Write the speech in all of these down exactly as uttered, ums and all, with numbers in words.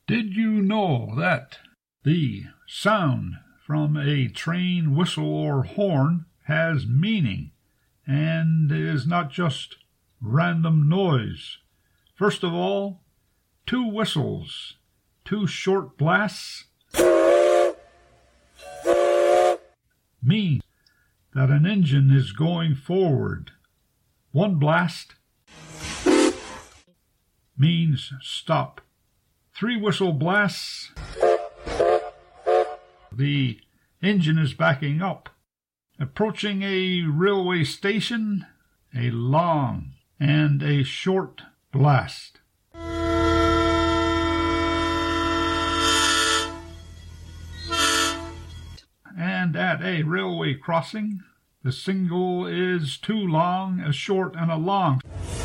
Did you know that the sound from a train whistle or horn has meaning and is not just random noise? First of all, two whistles, two short blasts, mean that an engine is going forward. One blast means stop. Three whistle blasts, the engine is backing up. Approaching a railway station, a long and a short blast. And at a railway crossing, the signal is too long, a short, and a long.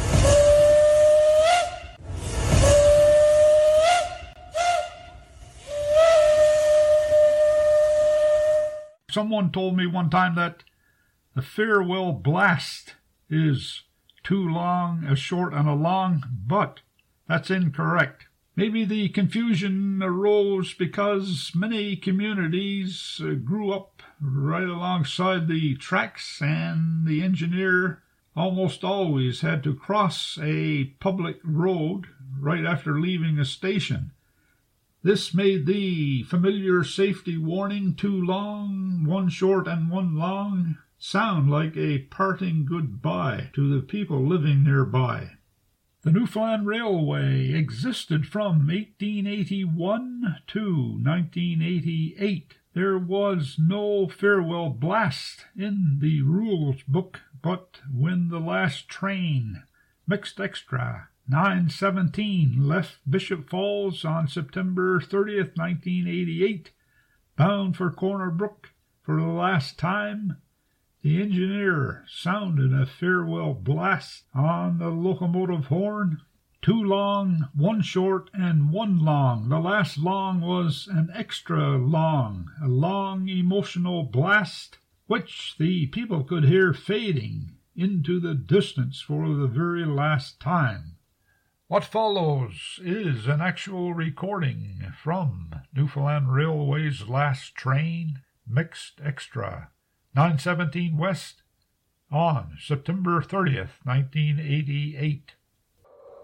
Someone told me one time that the farewell blast is too long, a short, and a long, but that's incorrect. Maybe the confusion arose because many communities uh, grew up right alongside the tracks, and the engineer almost always had to cross a public road right after leaving a station. This made the familiar safety warning, too long, one short and one long, sound like a parting goodbye to the people living nearby. The Newfoundland Railway existed from eighteen eighty-one to nineteen eighty-eight. There was no farewell blast in the rules book, but when the last train, mixed extra, nine seventeen, left Bishop Falls on September thirtieth, nineteen eighty-eight, bound for Corner Brook for the last time, the engineer sounded a farewell blast on the locomotive horn. Two long, one short, and one long. The last long was an extra long, a long emotional blast, which the people could hear fading into the distance for the very last time. What follows is an actual recording from Newfoundland Railway's last train, mixed extra, nine seventeen West, on September thirtieth, nineteen eighty-eight.